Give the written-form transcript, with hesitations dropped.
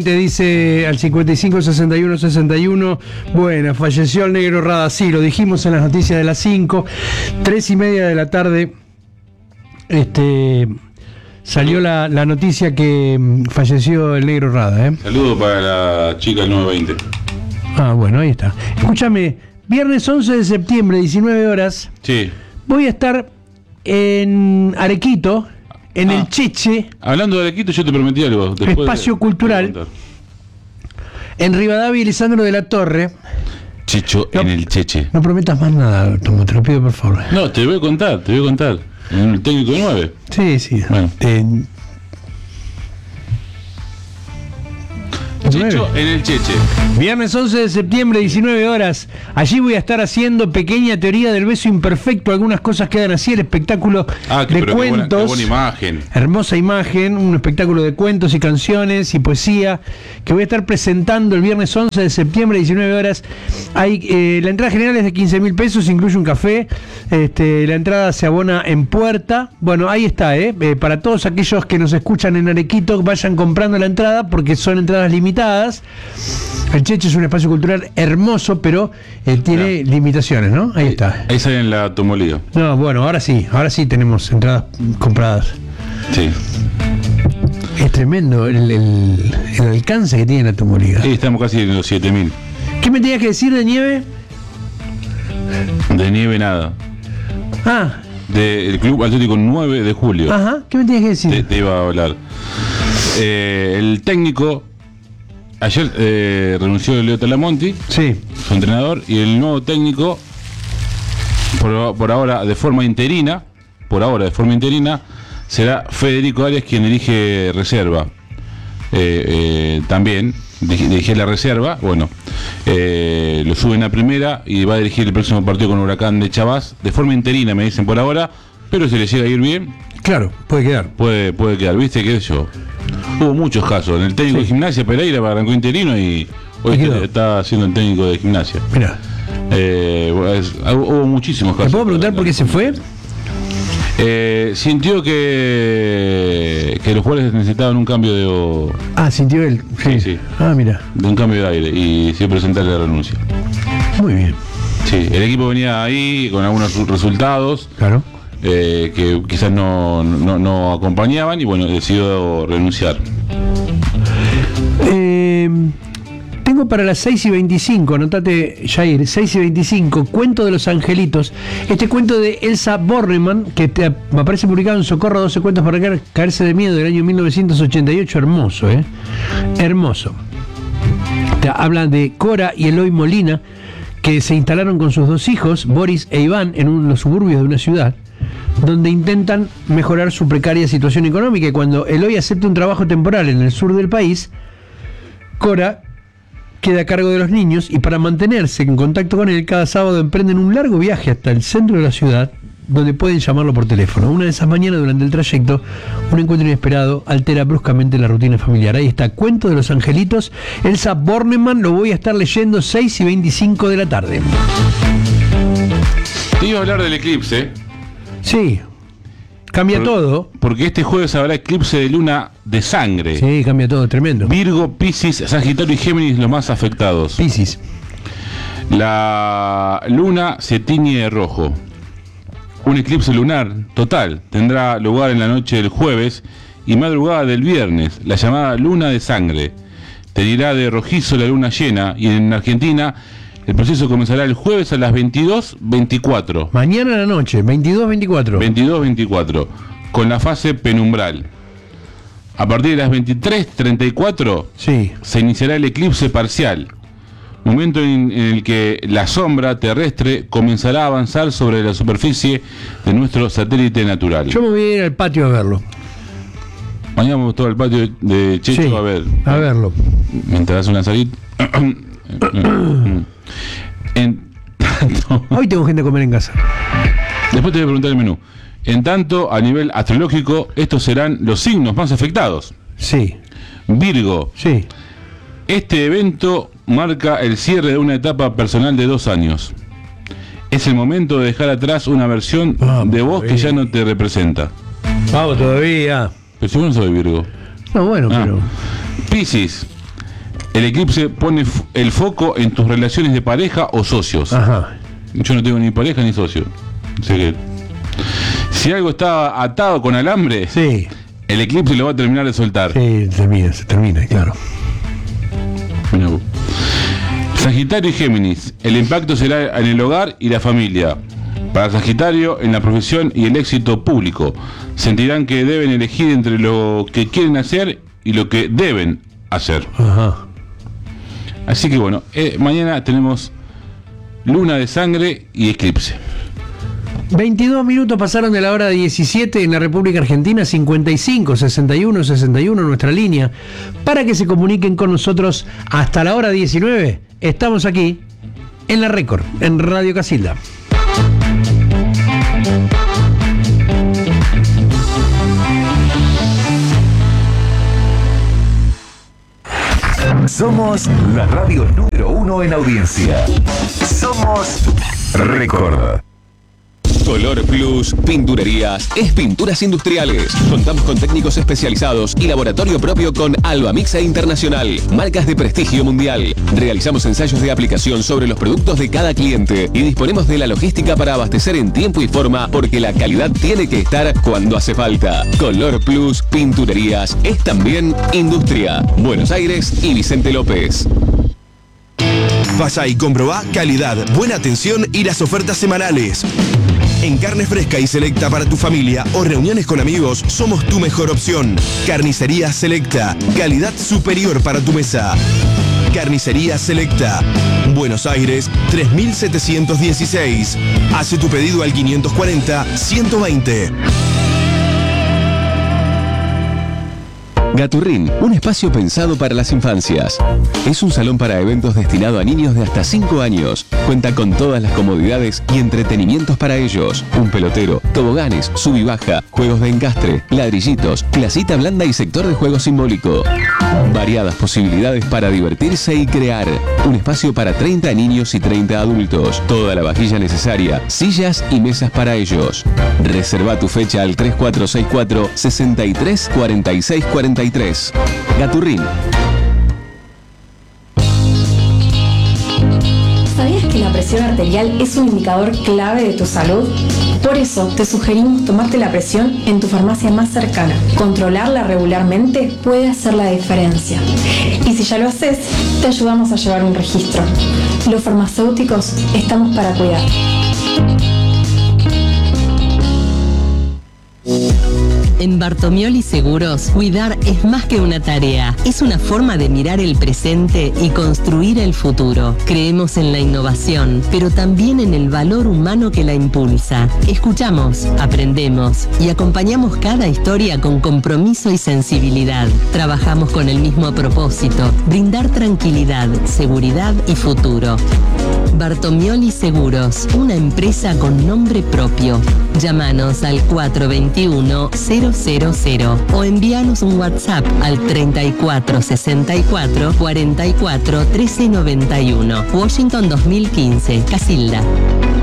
20 dice al 55 61 61. Bueno, falleció el negro Rada, sí, lo dijimos en las noticias de las 5. 3:30 de la tarde. Salió la noticia que falleció el negro Rada, ¿eh? Saludo para la chica del 920. Ah, bueno, ahí está. Escúchame, viernes 11 de septiembre, 19 horas. Sí. Voy a estar en Arequito, en el Cheche. Hablando de Arequito, yo te prometí algo. Espacio cultural. En Rivadavia y Lisandro de la Torre. Chicho, no, en el Cheche. No prometas más nada, Tomo, te lo pido por favor. No, te voy a contar. En el técnico de 9. Sí. Bueno. Chicho en el Cheche. Viernes 11 de septiembre, 19 horas. Allí voy a estar haciendo pequeña teoría del beso imperfecto. Algunas cosas quedan así. El espectáculo de cuentos. Qué buena imagen. Hermosa imagen. Un espectáculo de cuentos y canciones y poesía que voy a estar presentando el viernes 11 de septiembre, 19 horas. La entrada general es de 15.000 pesos, incluye un café. La entrada se abona en puerta. Bueno, ahí está, para todos aquellos que nos escuchan en Arequito, vayan comprando la entrada porque son entradas limitadas. El Cheche es un espacio cultural hermoso, pero tiene limitaciones, ¿no? Ahí está. Ahí sale en la Tomolío. No, bueno, ahora sí tenemos entradas compradas. Sí. Es tremendo el alcance que tiene la Tomolío. Sí, estamos casi en los 7.000. ¿Qué me tenías que decir de nieve? De nieve nada. Ah. Del Club Atlético 9 de julio. Ajá, ¿qué me tenías que decir? Te iba a hablar. El técnico ayer renunció Leo Talamonti, sí, su entrenador, y el nuevo técnico por ahora de forma interina será Federico Arias, quien dirige reserva. También dirige la reserva. Bueno, lo suben a primera y va a dirigir el próximo partido con Huracán de Chavás de forma interina, me dicen por ahora, pero si le llega a ir bien, claro, puede quedar. Puede quedar, ¿viste? ¿Qué sé yo? Hubo muchos casos. En el técnico de Gimnasia, Pereira arrancó interino y hoy está siendo el técnico de Gimnasia. Mirá. Hubo muchísimos casos. ¿Me puedo preguntar por qué se fue? Sintió que los jugadores necesitaban un cambio de... sintió él. Sí. Mira. De un cambio de aire y se presentarle la renuncia. Muy bien. Sí, el equipo venía ahí con algunos resultados. Claro. Que quizás no acompañaban y bueno, decidió renunciar. Tengo para las 6:25, anotate, Jair, 6:25, Cuento de los Angelitos. Este cuento de Elsa Bornemann, que me aparece publicado en Socorro, 12 cuentos para caerse de miedo, del año 1988, hermoso, hermoso. Habla de Cora y Eloy Molina, que se instalaron con sus dos hijos, Boris e Iván, en los suburbios de una ciudad, donde intentan mejorar su precaria situación económica. Y cuando Eloy acepta un trabajo temporal en el sur del país, Cora queda a cargo de los niños y para mantenerse en contacto con él, cada sábado emprenden un largo viaje hasta el centro de la ciudad, donde pueden llamarlo por teléfono. Una de esas mañanas, durante el trayecto, un encuentro inesperado altera bruscamente la rutina familiar. Ahí está, Cuento de los Angelitos, Elsa Bornemann, lo voy a estar leyendo 6:25 de la tarde. Te iba a hablar del eclipse. Sí, cambia todo. Porque este jueves habrá eclipse de luna de sangre. Sí, cambia todo, tremendo. Virgo, Piscis, Sagitario y Géminis los más afectados. Piscis. La luna se tiñe de rojo. Un eclipse lunar total tendrá lugar en la noche del jueves y madrugada del viernes, la llamada luna de sangre. Teñirá de rojizo la luna llena y en Argentina el proceso comenzará el jueves a las 22:24. Mañana a la noche, 22:24. 22:24, con la fase penumbral. A partir de las 23:34 se iniciará el eclipse parcial, momento en el que la sombra terrestre comenzará a avanzar sobre la superficie de nuestro satélite natural. Yo me voy a ir al patio a verlo. Mañana vamos todo al patio de Checho a verlo. Mientras hace una salida. Hoy tengo gente a comer en casa. Después te voy a preguntar el menú. En tanto, a nivel astrológico, estos serán los signos más afectados. Sí. Virgo. Sí. Este evento marca el cierre de una etapa personal de 2 años. Es el momento de dejar atrás una versión de vos que ya no te representa. Vamos todavía. Pero si vos no soy Virgo. No, bueno, pero... Piscis. El eclipse pone el foco en tus relaciones de pareja o socios. Ajá. Yo no tengo ni pareja ni socio. Así que, si algo está atado con alambre, Sí. el eclipse lo va a terminar de soltar. Sí, se termina, claro. Bueno, Sagitario y Géminis, el impacto será en el hogar y la familia. Para Sagitario, en la profesión y el éxito público. Sentirán que deben elegir entre lo que quieren hacer y lo que deben hacer. Ajá. Así que bueno, mañana tenemos luna de sangre y eclipse. 22 minutos pasaron de la hora 17 en la República Argentina, 55 61 61 nuestra línea, para que se comuniquen con nosotros hasta la hora 19. Estamos aquí en La Récord, en Radio Casilda. Somos la radio número 1 en audiencia. Somos Récord. Color Plus Pinturerías es pinturas industriales. Contamos con técnicos especializados y laboratorio propio con Albamixa Internacional, marcas de prestigio mundial. Realizamos ensayos de aplicación sobre los productos de cada cliente y disponemos de la logística para abastecer en tiempo y forma, porque la calidad tiene que estar cuando hace falta. Color Plus Pinturerías es también industria. Buenos Aires y Vicente López. Pasa y comprobá calidad, buena atención y las ofertas semanales. En carne fresca y selecta para tu familia o reuniones con amigos, somos tu mejor opción. Carnicería Selecta, calidad superior para tu mesa. Carnicería Selecta, Buenos Aires 3716. Hace tu pedido al 540-120. Gaturrín, un espacio pensado para las infancias. Es un salón para eventos destinado a niños de hasta 5 años. Cuenta con todas las comodidades y entretenimientos para ellos. Un pelotero, toboganes, sub y baja, juegos de encastre, ladrillitos, placita blanda y sector de juego simbólico. Variadas posibilidades para divertirse y crear. Un espacio para 30 niños y 30 adultos. Toda la vajilla necesaria, sillas y mesas para ellos. Reserva tu fecha al 3464 63 46 43. Gaturrín. ¿Sabías que la presión arterial es un indicador clave de tu salud? Por eso te sugerimos tomarte la presión en tu farmacia más cercana. Controlarla regularmente puede hacer la diferencia. Y si ya lo haces, te ayudamos a llevar un registro. Los farmacéuticos estamos para cuidar. En Bartomioli Seguros, cuidar es más que una tarea. Es una forma de mirar el presente y construir el futuro. Creemos en la innovación, pero también en el valor humano que la impulsa. Escuchamos, aprendemos y acompañamos cada historia con compromiso y sensibilidad. Trabajamos con el mismo propósito: brindar tranquilidad, seguridad y futuro. Bartomioli Seguros, una empresa con nombre propio. Llámanos al 421-000 o envíanos un WhatsApp al 3464 44 1391. Washington 2015, Casilda.